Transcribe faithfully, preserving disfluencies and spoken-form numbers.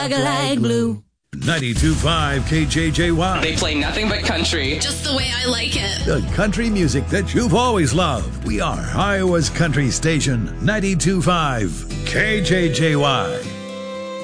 like blue. ninety-two point five K J J Y. They play nothing but country. Just the way I like it. The country music that you've always loved. We are Iowa's country station, ninety-two point five K J J Y.